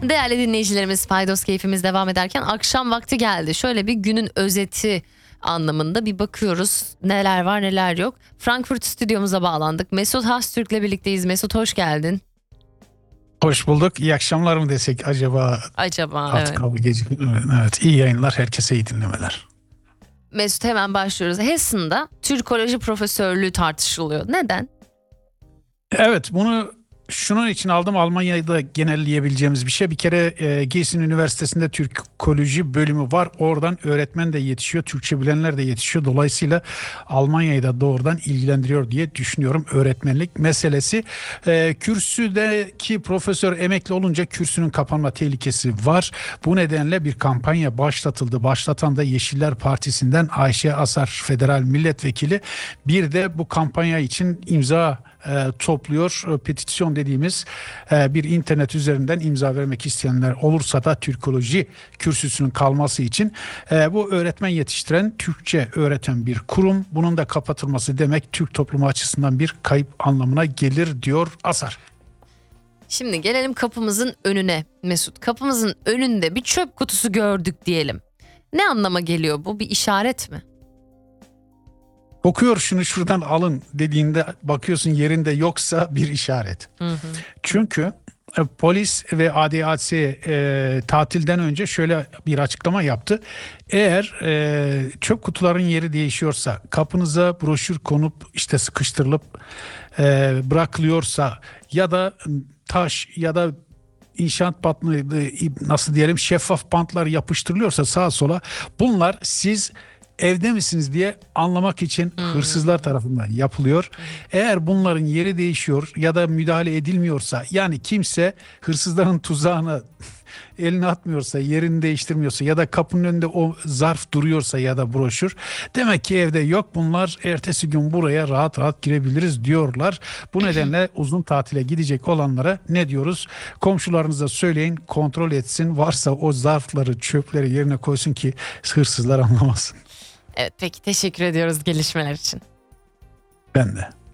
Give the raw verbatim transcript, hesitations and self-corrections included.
Değerli dinleyicilerimiz, Paydos keyfimiz devam ederken akşam vakti geldi. Şöyle bir günün özeti anlamında bir bakıyoruz. Neler var neler yok. Frankfurt stüdyomuza bağlandık. Mesut Hastürk'le birlikteyiz. Mesut hoş geldin. Hoş bulduk. İyi akşamlar mı desek acaba? Acaba Artık evet. abi gece. Evet, iyi yayınlar, herkese iyi dinlemeler. Mesut hemen başlıyoruz. Hessen'da Türkoloji profesörlüğü tartışılıyor. Neden? Evet, bunu şunun için aldım. Almanya'da genelleyebileceğimiz bir şey. Bir kere e, Gießen Üniversitesi'nde Türkoloji bölümü var. Oradan öğretmen de yetişiyor. Türkçe bilenler de yetişiyor. Dolayısıyla Almanya'yı da doğrudan ilgilendiriyor diye düşünüyorum öğretmenlik meselesi. E, kürsüdeki profesör emekli olunca kürsünün kapanma tehlikesi var. Bu nedenle bir kampanya başlatıldı. Başlatan da Yeşiller Partisi'nden Ayşe Asar Federal Milletvekili. Bir de bu kampanya için imza e, topluyor. E, petisyon dediğimiz e, bir internet üzerinden imza vermek isteyenler olursa da Türkoloji kürsüsünün kalması için e, bu öğretmen yetiştiren, Türkçe öğreten bir kurum. Bunun da kapatılması demek Türk toplumu açısından bir kayıp anlamına gelir diyor Asar. Şimdi gelelim kapımızın önüne Mesut. Kapımızın önünde bir çöp kutusu gördük diyelim. Ne anlama geliyor bu? Bir işaret mi? Okuyor şunu şuradan alın dediğinde bakıyorsun yerinde yoksa bir işaret. Hı hı. Çünkü e, polis ve A D A C e, tatilden önce şöyle bir açıklama yaptı. Eğer e, çöp kutuların yeri değişiyorsa, kapınıza broşür konup işte sıkıştırılıp e, bırakılıyorsa ya da taş ya da inşaat bantları, nasıl diyelim, şeffaf bantlar yapıştırılıyorsa sağa sola, bunlar siz evde misiniz diye anlamak için hırsızlar tarafından yapılıyor. Eğer bunların yeri değişiyor ya da müdahale edilmiyorsa, yani kimse hırsızların tuzağına elini atmıyorsa, yerini değiştirmiyorsa ya da kapının önünde o zarf duruyorsa ya da broşür, demek ki evde yok bunlar, ertesi gün buraya rahat rahat girebiliriz diyorlar. Bu nedenle uzun tatile gidecek olanlara ne diyoruz? Komşularınıza söyleyin, kontrol etsin, varsa o zarfları, çöpleri yerine koysun ki hırsızlar anlamasın. Evet, peki teşekkür ediyoruz gelişmeler için. Ben de.